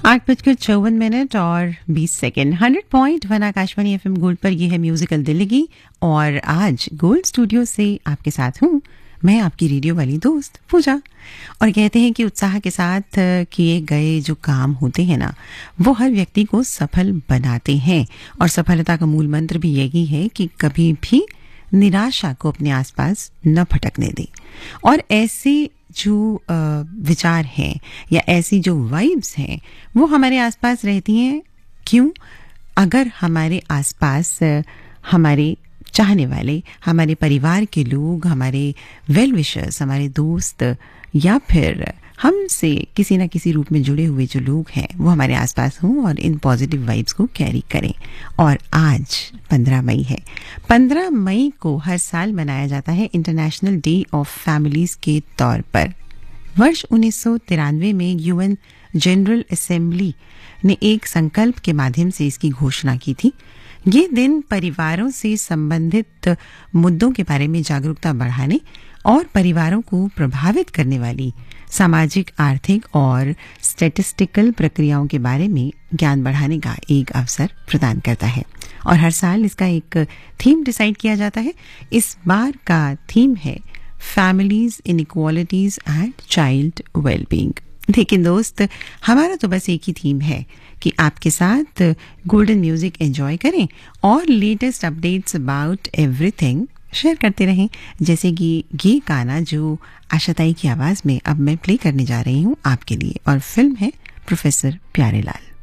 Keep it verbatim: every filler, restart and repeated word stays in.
आठ बजकर चौवन मिनट और बीस second hundred point one Akashvani FM gold पर यह है म्यूजिकल दिल्ली और आज गोल्ड स्टूडियो से आपके साथ हूँ मैं आपकी रेडियो वाली दोस्त पूजा। और कहते हैं कि उत्साह के साथ किए गए जो काम होते हैं ना वो हर व्यक्ति को सफल बनाते हैं और सफलता का मूल मंत्र भी यही है कि कभी भी निराशा को अपने आसपास न भटकने दे। और ऐसे जो विचार हैं या ऐसी जो वाइब्स हैं वो हमारे आसपास रहती हैं। क्यों? अगर हमारे आसपास हमारे चाहने वाले, हमारे परिवार के लोग, हमारे वेल विशर्स, हमारे दोस्त या फिर हमसे किसी ना किसी रूप में जुड़े हुए जो लोग हैं वो हमारे आसपास हों और इन पॉजिटिव वाइब्स को कैरी करें। और आज पंद्रह मई है। पंद्रह मई को हर साल मनाया जाता है इंटरनेशनल डे ऑफ फैमिलीज के तौर पर। वर्ष उन्नीस सौ तिरानवे में यूएन जनरल असेंबली ने एक संकल्प के माध्यम से इसकी घोषणा की थी। ये दिन परिवारों से संबंधित मुद्दों के बारे में जागरूकता बढ़ाने और परिवारों को प्रभावित करने वाली सामाजिक, आर्थिक और स्टैटिस्टिकल प्रक्रियाओं के बारे में ज्ञान बढ़ाने का एक अवसर प्रदान करता है। और हर साल इसका एक थीम डिसाइड किया जाता है। इस बार का थीम है families, inequalities and child wellbeing. लेकिन दोस्त, हमारा तो बस एक ही थीम है कि आपके साथ गोल्डन म्यूजिक एंजॉय करें और latest updates about everything share करते रहें। जैसे कि ये गाना जो आशाताई की आवाज में अब मैं प्ले करने जा रही हूँ आपके लिए, और फिल्म है प्रोफेसर प्यारेलाल।